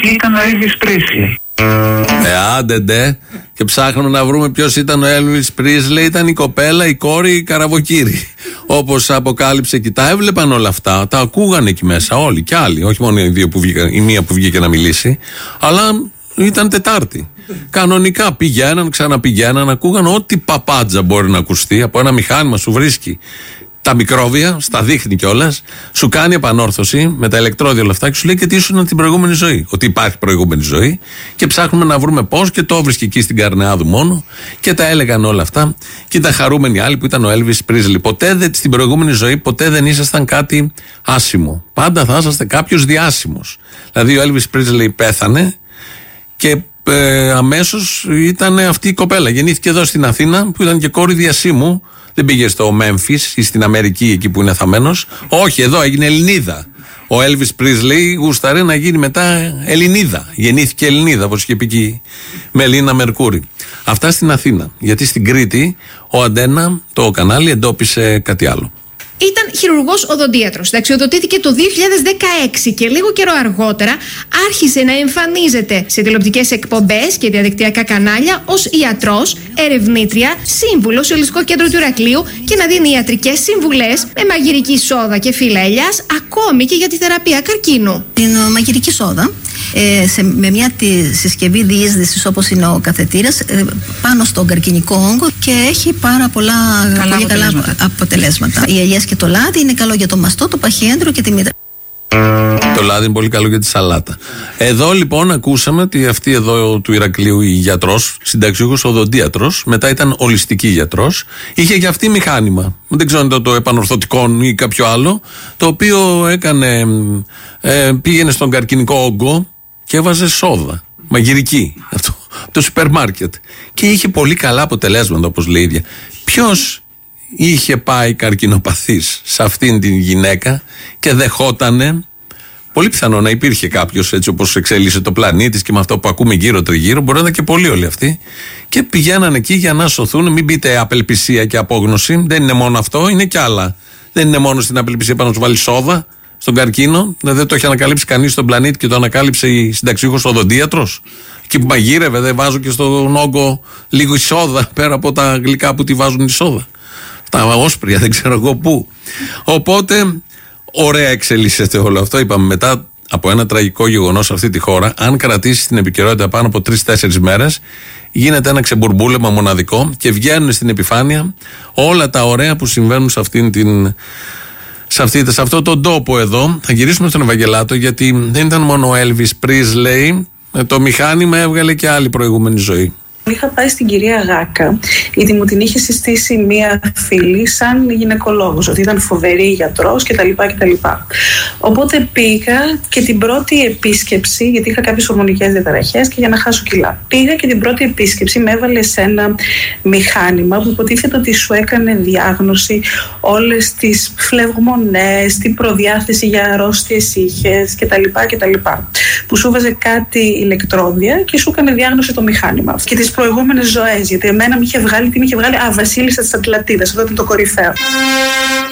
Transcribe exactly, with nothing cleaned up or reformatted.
εκεί ήταν ο Elvis Presley. Ε, άντε ντε. Και ψάχνουμε να βρούμε ποιος ήταν ο Elvis Presley. Ήταν η κοπέλα, η κόρη, η Καραβοκύρη. Όπως αποκάλυψε εκεί. Τα έβλεπαν όλα αυτά. Τα ακούγαν εκεί μέσα όλοι και άλλοι. Όχι μόνο οι δύο που βγήκαν, η μία που βγήκε να μιλήσει. Αλλά ήταν Τετάρτη. Κανονικά πηγαίναν, ξαναπηγαίναν, ακούγαν ό,τι παπάντζα μπορεί να ακουστεί. Από ένα μηχάνημα σου βρίσκει τα μικρόβια, στα δείχνει κιόλας, σου κάνει επανόρθωση με τα ηλεκτρόδια όλα αυτά και σου λέει και τι ήσουν την προηγούμενη ζωή. Ότι υπάρχει προηγούμενη ζωή και ψάχνουμε να βρούμε πώς και το βρίσκει εκεί στην Καρνεάδου μόνο και τα έλεγαν όλα αυτά. Και ήταν χαρούμενοι άλλοι που ήταν ο Elvis Presley. Ποτέ δεν, στην προηγούμενη ζωή, ποτέ δεν ήσασταν κάτι άσημο. Πάντα θα είσαστε κάποιος διάσημος. Δηλαδή ο Elvis Presley πέθανε και ε, αμέσως ήταν αυτή η κοπέλα. Γεννήθηκε εδώ στην Αθήνα που ήταν και κόρη διασύμου. Δεν πήγε στο Μέμφις ή στην Αμερική εκεί που είναι θαμμένος. Όχι, εδώ έγινε Ελληνίδα. Ο Elvis Presley γούσταρε να γίνει μετά Ελληνίδα. Γεννήθηκε Ελληνίδα, όπως είχε πει και η Μελίνα Μερκούρη. Αυτά στην Αθήνα. Γιατί στην Κρήτη ο Αντένα, το κανάλι, εντόπισε κάτι άλλο. Ήταν χειρουργός οδοντίατρος. Συνταξιοδοτήθηκε το δύο χιλιάδες δεκαέξι και λίγο καιρό αργότερα άρχισε να εμφανίζεται σε τηλεοπτικές εκπομπές και διαδικτυακά κανάλια ως ιατρός, ερευνήτρια, σύμβουλος σε Ολιστικό Κέντρο του Ηρακλείου και να δίνει ιατρικές συμβουλές με μαγειρική σόδα και φύλλα ελιάς, ακόμη και για τη θεραπεία καρκίνου. Την μαγειρική σόδα. Ε, σε, με μια τη συσκευή διείσδυσης όπως είναι ο καθετήρας ε, πάνω στον καρκινικό όγκο και έχει πάρα πολλά καλά, πολύ αποτελέσματα. καλά αποτελέσματα. Οι ελιές και το λάδι είναι καλό για το μαστό, το παχιέντρο και τη μύτρα. Το λάδι είναι πολύ καλό για τη σαλάτα. Εδώ λοιπόν ακούσαμε ότι αυτή εδώ του Ηρακλείου η γιατρός, συνταξιούχος οδοντίατρος, μετά ήταν ολιστική γιατρός, είχε και αυτή μηχάνημα. Δεν ξέρω αν ήταν το επανορθωτικό ή κάποιο άλλο, το οποίο έκανε, ε, πήγαινε στον καρκινικό όγκο και έβαζε σόδα. Μαγειρική. Αυτό, το σούπερ μάρκετ. Και είχε πολύ καλά αποτελέσματα, όπως λέει η ίδια. Ποιος είχε πάει καρκινοπαθής σε αυτήν την γυναίκα και δεχότανε, πολύ πιθανό να υπήρχε κάποιος έτσι όπως εξέλισε το πλανήτης και με αυτό που ακούμε γύρω τριγύρω, μπορεί να ήταν και πολλοί όλοι αυτοί, και πηγαίναν εκεί για να σωθούν. Μην πείτε απελπισία και απόγνωση, δεν είναι μόνο αυτό, είναι κι άλλα. Δεν είναι μόνο στην απελπισία πάνω να σου βάλει σόδα στον καρκίνο, δεν το έχει ανακαλύψει κανείς στον πλανήτη και το ανακάλυψε η συνταξιούχος οδοντίατρος. Εκεί που μαγείρευε, δεν βάζω και στον όγκο λίγο σόδα πέρα από τα γλυκά που τη βάζουν η σόδα. Τα όσπρια, δεν ξέρω εγώ πού. Οπότε, ωραία εξελίσσεται όλο αυτό. Είπαμε, μετά από ένα τραγικό γεγονός σε αυτή τη χώρα, αν κρατήσει την επικαιρότητα πάνω από τρεις-τέσσερις μέρες, γίνεται ένα ξεμπουρμπούλεμα μοναδικό και βγαίνουν στην επιφάνεια όλα τα ωραία που συμβαίνουν σε αυτήν την. Σε, αυτή, σε αυτό τον τόπο εδώ. Θα γυρίσουμε στον Ευαγγελάτο, γιατί δεν ήταν μόνο ο Elvis Presley, το μηχάνημα έβγαλε και άλλη προηγούμενη ζωή. Είχα πάει στην κυρία Γάκα, γιατί μου την είχε συστήσει μία φίλη σαν γυναικολόγος, ότι ήταν φοβερή γιατρός κτλ. κτλ. Οπότε πήγα και την πρώτη επίσκεψη, γιατί είχα κάποιες ορμονικές διαταραχές και για να χάσω κιλά. Πήγα και την πρώτη επίσκεψη με έβαλε σε ένα μηχάνημα που υποτίθεται ότι σου έκανε διάγνωση όλες τις φλεγμονές, την προδιάθεση για αρρώστιες είχες κτλ. κτλ. Που σου βάζε κάτι ηλεκτρόδια και σου έκανε διάγνωση το μηχάνημα. Και τις προηγούμενες ζωές, γιατί εμένα με είχε βγάλει, τι με είχε βγάλει, α, Βασίλισσα της Ατλαντίδας, αυτό ήταν το κορυφαίο.